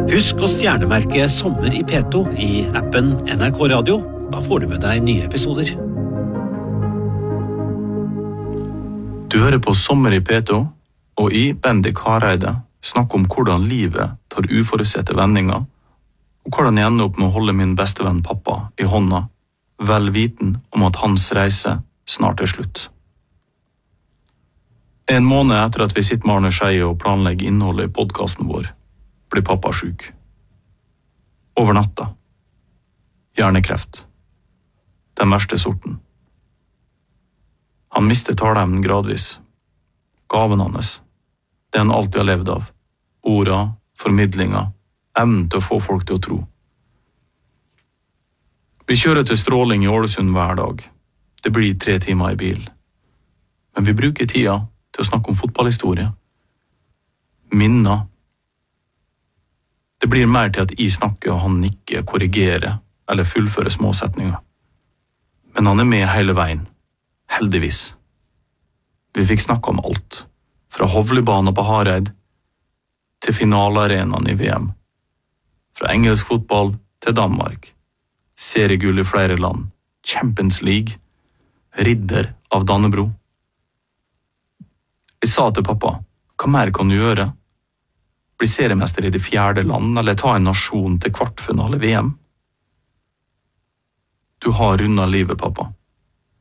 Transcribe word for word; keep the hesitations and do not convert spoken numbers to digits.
Husk å stjernemerke Sommer i P to i appen N R K Radio. Da får du med deg nye episoder. Du hører på Sommer i P to, og i Bendik Hareide snakker om hvordan livet tar uforutsette vendinger, og hvordan jeg ender opp med å holde min bestevenn pappa i hånda, vel viten om at hans reise snart er slutt. En måned etter at vi sitter med Arne Scheie og planlegger innholdet i podcasten vår, blir pappa syk. Over natta. Hjernekreft. Den verste sorten. Han mister taleevnen gradvis. Gaven hans. Det han alltid har levd av. Orda, formidlinga, evnen til å få folk til å tro. Vi kjører til stråling i Ålesund hver dag. Det blir tre timer i bil. Men vi bruker tida til å snakke om fotballhistorie. Minner. Det blir mer til at jeg snakker og han nikker, korrigerer eller fullfører små setninger. Men han er med hele veien. Heldigvis. Vi fikk snakke om alt. Fra Hovlebanen på Hareid til finalearenaen i V M. Fra engelsk fotball til Danmark. Seriegull i flere land. Champions League. Ridder av Dannebro. Jeg sa til pappa, hva mer kan du gjøre? Bli seriemester i det fjerde land, eller ta en nasjon til kvartfinale V M? Du har rundet livet, pappa.